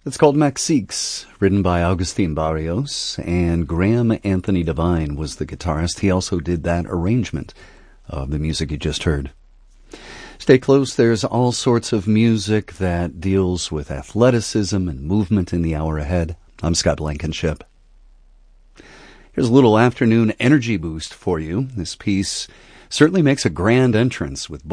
It's called Mexiques, written by Agustin Barrios, and Graham Anthony Devine was the guitarist. He also did that arrangement of the music you just heard. Stay close. There's all sorts of music that deals with athleticism and movement in the hour ahead. I'm Scott Blankenship. Here's a little afternoon energy boost for you. This piece certainly makes a grand entrance with